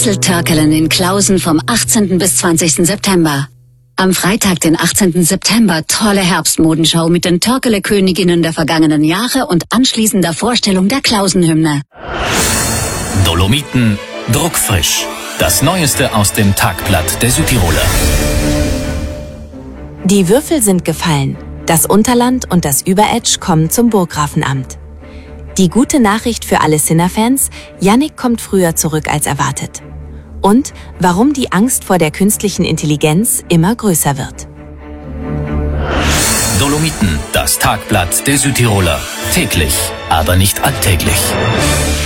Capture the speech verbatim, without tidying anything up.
Castle Törkelen in Klausen vom achtzehnten bis zwanzigsten September. Am Freitag, den achtzehnten September, tolle Herbstmodenschau mit den Törkele-Königinnen der vergangenen Jahre und anschließender Vorstellung der Klausenhymne. Dolomiten druckfrisch. Das Neueste aus dem Tagblatt der Südtiroler. Die Würfel sind gefallen. Das Unterland und das Überetsch kommen zum Burggrafenamt. Die gute Nachricht für alle Sinner-Fans: Yannick kommt früher zurück als erwartet. Und warum die Angst vor der künstlichen Intelligenz immer größer wird. Dolomiten, das Tagblatt der Südtiroler. Täglich, aber nicht alltäglich.